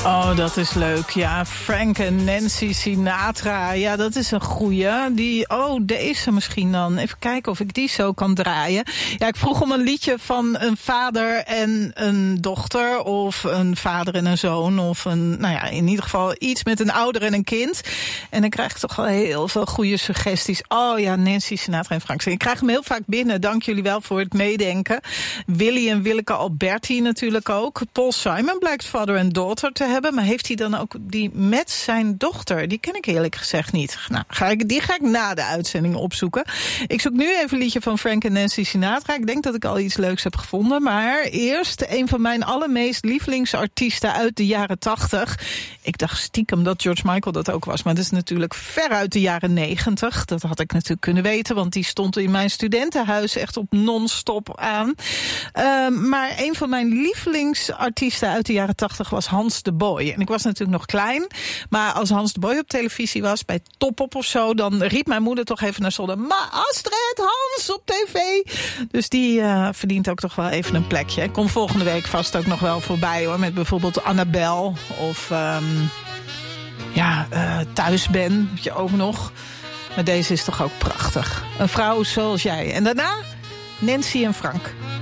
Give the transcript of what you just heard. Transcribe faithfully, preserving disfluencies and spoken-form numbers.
Oh, dat is leuk. Ja, Frank en Nancy Sinatra. Ja, dat is een goeie. Die, oh, deze misschien dan. Even kijken of ik die zo kan draaien. Ja, ik vroeg om een liedje van een vader en een dochter. Of een vader en een zoon. Of een, nou ja, in ieder geval iets met een ouder en een kind. En dan krijg ik toch wel heel veel goede suggesties. Oh ja, Nancy Sinatra en Frank. Ik krijg hem heel vaak binnen. Dank jullie wel voor het meedenken. Willy en Willeke Alberti natuurlijk ook. Paul Simon blijkt Father and Daughter te hebben. Maar heeft hij dan ook die met zijn dochter? Die ken ik eerlijk gezegd niet. Nou, ga ik, die ga ik na de uitzending opzoeken. Ik zoek nu even een liedje van Frank en Nancy Sinatra. Ik denk dat ik al iets leuks heb gevonden. Maar eerst een van mijn allermeest lievelingsartiesten uit de jaren tachtig. Ik dacht stiekem dat George Michael dat ook was. Maar dat is natuurlijk ver uit de jaren negentig. Dat had ik natuurlijk kunnen weten. Want die stond in mijn studentenhuis echt op non-stop aan. Uh, maar een van mijn lievelingsartiesten uit de jaren tachtig was Hans de Boy. En ik was natuurlijk nog klein. Maar als Hans de Boy op televisie was, bij Top Op of zo, dan riep mijn moeder toch even naar zolder: maar Astrid, Hans op tv. Dus die uh, verdient ook toch wel even een plekje. Ik kom volgende week vast ook nog wel voorbij hoor. Met bijvoorbeeld Annabel. Of um, ja, uh, Thuis ben, heb je ook nog. Maar deze is toch ook prachtig. Een vrouw zoals jij. En daarna Nancy en Frank.